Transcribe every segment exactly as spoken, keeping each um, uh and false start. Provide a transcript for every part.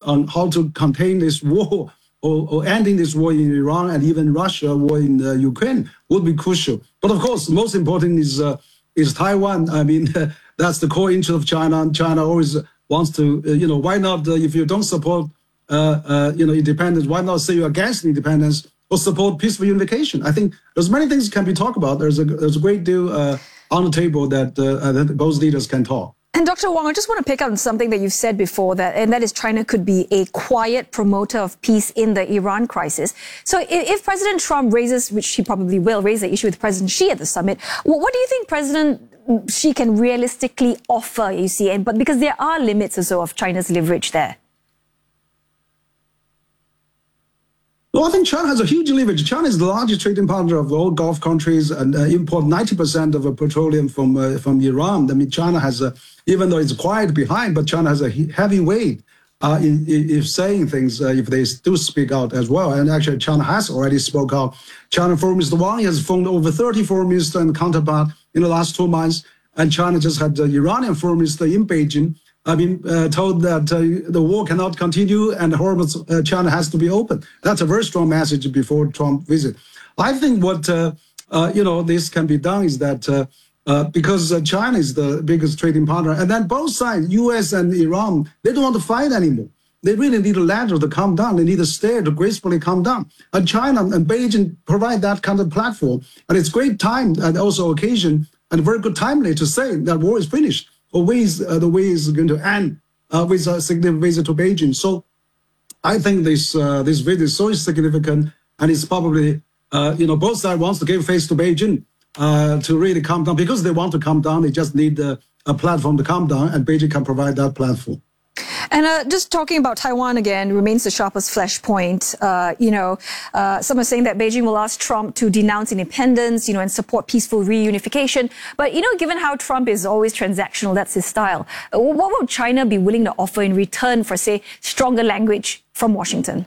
on how to contain this war or, or ending this war in Iran and even Russia war in uh, Ukraine would be crucial. But of course, most important is uh, is Taiwan. I mean, that's the core interest of China. And China always wants to, uh, you know, why not, uh, if you don't support, uh, uh, you know, independence, why not say you're against independence or support peaceful unification? I think there's many things can be talked about. There's a, there's a great deal uh, on the table that, uh, that both leaders can talk. And Doctor Wang, I just want to pick up on something that you've said before, that, and that is China could be a quiet promoter of peace in the Iran crisis. So if, if President Trump raises, which he probably will, raise the issue with President Xi at the summit, what, what do you think President Xi can realistically offer, you see, and, but because there are limits also of China's leverage there? Well, I think China has a huge leverage. China is the largest trading partner of all Gulf countries and uh, import ninety percent of uh, petroleum from uh, from Iran. I mean, China has a, even though it's quiet behind, but China has a heavy weight uh, in, in, in saying things uh, if they do speak out as well. And actually, China has already spoke out. China Foreign Minister Wang has phoned over thirty foreign ministers and counterpart in the last two months. And China just had the Iranian foreign minister in Beijing. I've been uh, told that uh, the war cannot continue and Hormuz, uh, China has to be open. That's a very strong message before Trump visit. I think what, uh, uh, you know, this can be done is that uh, uh, because uh, China is the biggest trading partner, and then both sides, U S and Iran, they don't want to fight anymore. They really need a ladder to come down. They need a stair to gracefully come down. And China and Beijing provide that kind of platform. And it's great time and also occasion and very good timely to say that war is finished. Or ways uh, the way is going to end uh, with a significant visit to Beijing. So I think this uh, this visit is so significant, and it's probably uh, you know, both sides wants to give face to Beijing uh, to really calm down, because they want to calm down. They just need uh, a platform to calm down, and Beijing can provide that platform. And uh, just talking about Taiwan again remains the sharpest flashpoint. Uh, you know, uh, some are saying that Beijing will ask Trump to denounce independence, you know, and support peaceful reunification. But, you know, given how Trump is always transactional, that's his style, what would China be willing to offer in return for, say, stronger language from Washington?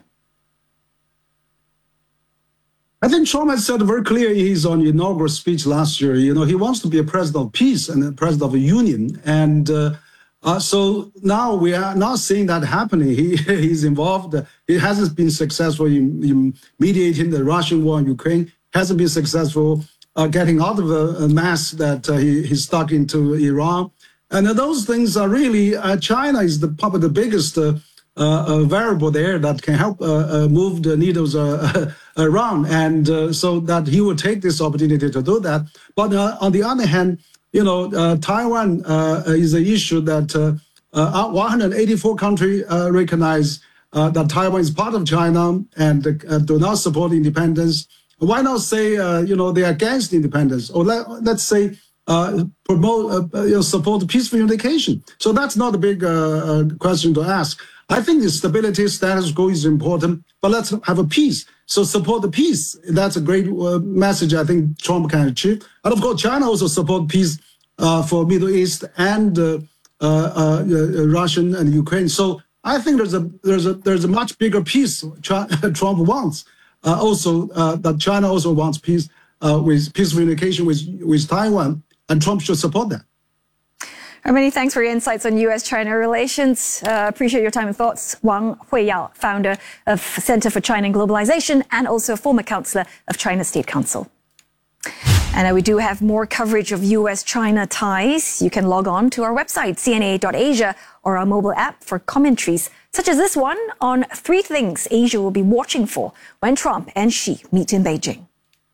I think Trump has said very clearly in his on inaugural speech last year, you know, he wants to be a president of peace and a president of a union. And uh, Uh, so now we are not seeing that happening. He he's involved. He hasn't been successful in, in mediating the Russian war in Ukraine. Hasn't been successful uh, getting out of a, a mess that uh, he, he's stuck into Iran. And uh, those things are really, uh, China is the, probably the biggest uh, uh, variable there that can help uh, uh, move the needles uh, around. And uh, so that he will take this opportunity to do that. But uh, on the other hand, you know, uh, Taiwan uh, is an issue that uh, uh, one hundred eighty-four countries uh, recognize uh, that Taiwan is part of China and uh, do not support independence. Why not say, uh, you know, they are against independence? Or let, let's say uh, promote, uh, you know, support peaceful unification. So that's not a big uh, uh, question to ask. I think the stability, status quo is important, but let's have a peace. So support the peace. That's a great uh, message I think Trump can achieve. And of course, China also support peace uh, for Middle East and uh, uh, uh, uh, Russian and Ukraine. So I think there's a there's a there's a much bigger peace Trump wants. Uh, also, uh, that China also wants peace uh, with peaceful unification with with Taiwan, and Trump should support that. Many thanks for your insights on U S China relations. Uh, appreciate your time and thoughts. Wang Huiyao, founder of Center for China and Globalization and also a former counselor of China State Council. And uh, we do have more coverage of U S China ties. You can log on to our website, C N A dot Asia, or our mobile app for commentaries, such as this one on three things Asia will be watching for when Trump and Xi meet in Beijing.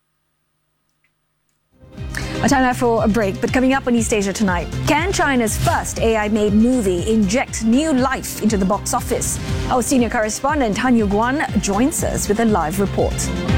A time now for a break, but coming up on East Asia tonight, can China's first A I-made movie inject new life into the box office? Our senior correspondent Han Yu Guan joins us with a live report.